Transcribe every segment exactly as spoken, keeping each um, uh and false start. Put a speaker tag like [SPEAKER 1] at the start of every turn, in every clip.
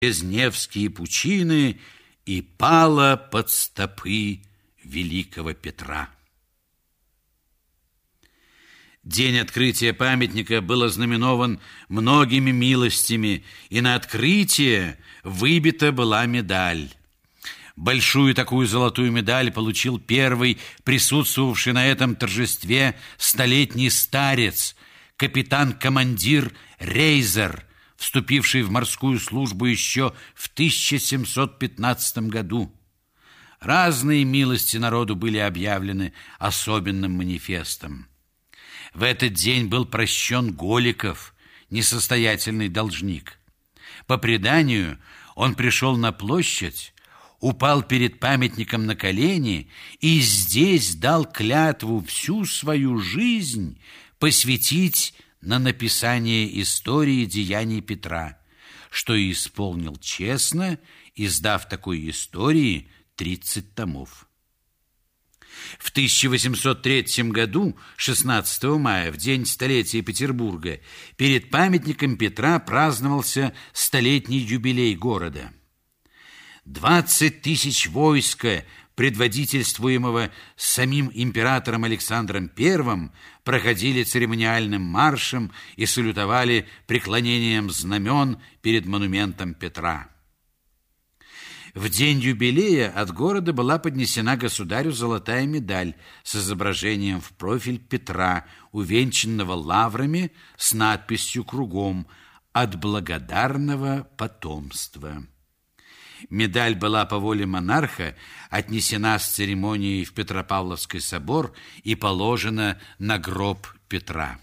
[SPEAKER 1] Невские пучины и пала под стопы великого Петра. День открытия памятника был ознаменован многими милостями, и на открытие выбита была медаль. Большую такую золотую медаль получил первый присутствовавший на этом торжестве столетний старец, капитан-командир Рейзер, вступивший в морскую службу еще в тысяча семьсот пятнадцатом году. Разные милости народу были объявлены особенным манифестом. В этот день был прощен Голиков, несостоятельный должник. По преданию, он пришел на площадь, упал перед памятником на колени и здесь дал клятву всю свою жизнь посвятить на написание истории деяний Петра, что и исполнил честно, издав такой истории тридцать томов. В тысяча восемьсот третьем году, шестнадцатого мая, в день столетия Петербурга, перед памятником Петра праздновался столетний юбилей города. Двадцать тысяч войска, предводительствуемого самим императором Александром Первым, проходили церемониальным маршем и салютовали преклонением знамен перед монументом Петра. В день юбилея от города была поднесена государю золотая медаль с изображением в профиль Петра, увенчанного лаврами с надписью кругом «От благодарного потомства». Медаль была по воле монарха отнесена с церемонией в Петропавловский собор и положена на гроб Петра.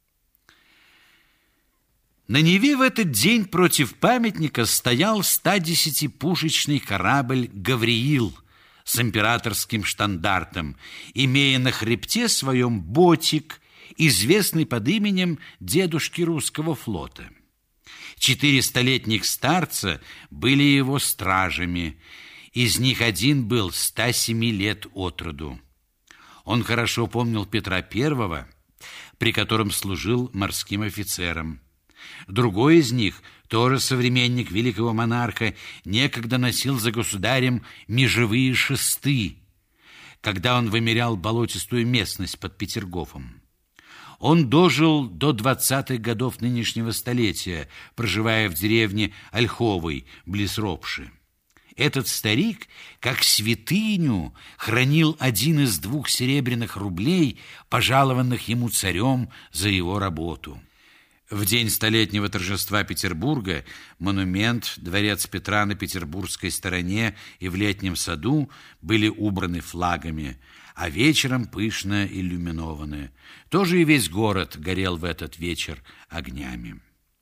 [SPEAKER 1] На Неве в этот день против памятника стоял стодесятипушечный корабль «Гавриил» с императорским штандартом, имея на хребте своем ботик, известный под именем дедушки русского флота. Четыре столетних старца были его стражами, из них один был ста семи лет от роду. Он хорошо помнил Петра Первого, при котором служил морским офицером. Другой из них, тоже современник великого монарха, некогда носил за государем межевые шесты, когда он вымерял болотистую местность под Петергофом. Он дожил до двадцатых годов нынешнего столетия, проживая в деревне Ольховой, близ Ропши. Этот старик, как святыню, хранил один из двух серебряных рублей, пожалованных ему царем за его работу. В день столетнего торжества Петербурга монумент, дворец Петра на петербургской стороне и в Летнем саду были убраны флагами, а вечером пышно иллюминованы. Тоже и весь город горел в этот вечер огнями.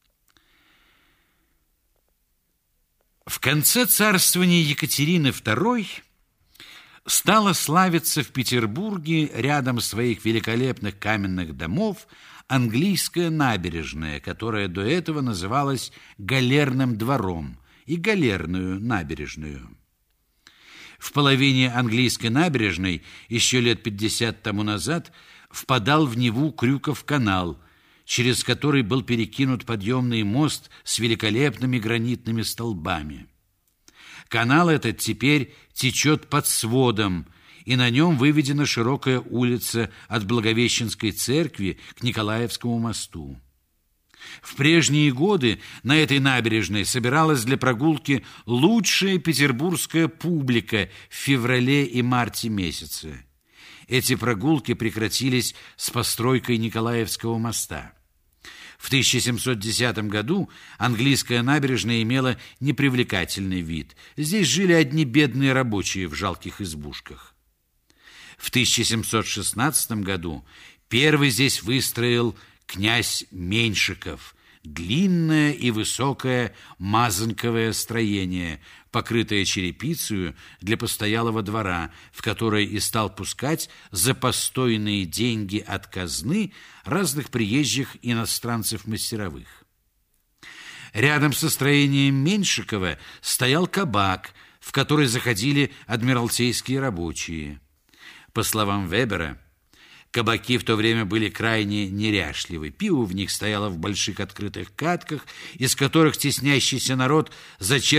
[SPEAKER 1] В конце царствования Екатерины Второй стала славиться в Петербурге рядом своих великолепных каменных домов английская набережная, которая до этого называлась Галерным двором, и Галерную набережную. В половине английской набережной еще лет пятьдесят тому назад впадал в Неву Крюков канал, через который был перекинут подъемный мост с великолепными гранитными столбами. Канал этот теперь течет под сводом, и на нем выведена широкая улица от Благовещенской церкви к Николаевскому мосту. В прежние годы на этой набережной собиралась для прогулки лучшая петербургская публика в феврале и марте месяце. Эти прогулки прекратились с постройкой Николаевского моста. В тысяча семьсот десятом году английская набережная имела непривлекательный вид. Здесь жили одни бедные рабочие в жалких избушках. В тысяча семьсот шестнадцатом году первый здесь выстроил князь Меньшиков, длинное и высокое мазанковое строение, покрытое черепицей для постоялого двора, в которое и стал пускать за постойные деньги от казны разных приезжих иностранцев-мастеровых. Рядом со строением Меньшикова стоял кабак, в который заходили адмиралтейские рабочие. По словам Вебера, Кабаки в то время были крайне неряшливы. Пиво в них стояло в больших открытых катках, из которых теснящийся народ зачерпывал